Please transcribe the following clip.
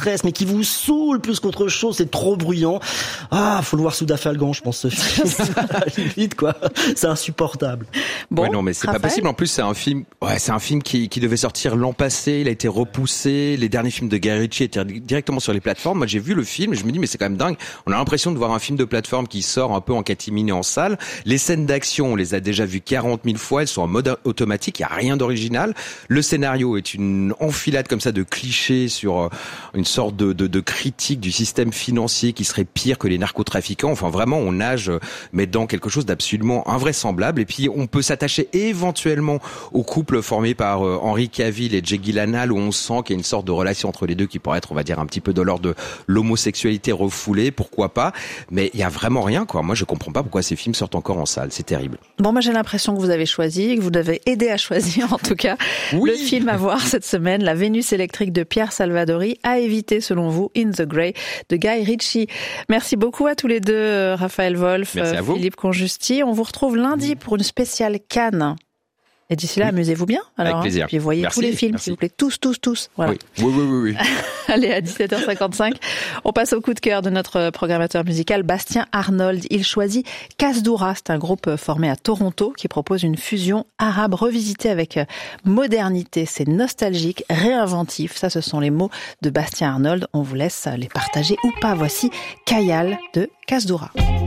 stresse, mais qui vous saoule plus qu'autre chose. C'est trop bruyant. Faut le voir sous Dafalgan, je pense, ce film. Limite, quoi. C'est insupportable. Bon, ouais, non, mais c'est Raphaël, pas possible. En plus, c'est un film qui devait sortir l'an passé. Il a été repoussé. Les derniers films de Guy Ritchie étaient directement sur les plateformes. Moi, j'ai vu le film et je me dis, mais c'est quand même dingue. On a l'impression de voir un film de plateforme qui sort un peu en catimini en salle. Les scènes d'action, on les a déjà vues 40 000 fois. Elles sont en mode automatique. Il y a rien d'original. Le scénario est une enfilade comme ça de clichés sur une sorte de critique du système financier qui serait pire que les narcotrafiquants. Enfin, vraiment, on nage mais dans quelque chose d'absolument invraisemblable. Et puis, on peut s'attacher éventuellement au couple formé par Henry Cavill et Jake Gyllenhaal, où on sent qu'il y a une sorte de relation entre les deux qui pourrait être, on va dire, un petit peu de l'ordre de l'homosexualité refoulée, pourquoi pas. Mais il y a vraiment rien, quoi. Moi, je comprends pas pourquoi ces films sortent encore en salle. C'est terrible. Bon, moi j'ai l'impression que vous avez choisi, que vous avez aidé à choisir en tout cas Oui. le film à voir cette semaine, La Vénus électrique de Pierre Salvadori, à éviter selon vous, In the Grey de Guy Ritchie. Merci beaucoup à tous les deux, Raphaël Wolf, Philippe Conjusti. On vous retrouve lundi pour une spéciale Cannes. Et d'ici là, amusez-vous bien. Alors, avec plaisir. Puis voyez Merci, tous les films, merci. s'il vous plaît. Tous. Voilà. Oui. Allez, à 17h55, on passe au coup de cœur de notre programmateur musical, Bastien Arnold. Il choisit Kasdoura. C'est un groupe formé à Toronto qui propose une fusion arabe revisitée avec modernité. C'est nostalgique, réinventif. Ça, ce sont les mots de Bastien Arnold. On vous laisse les partager ou pas. Voici Kayal de Kasdoura.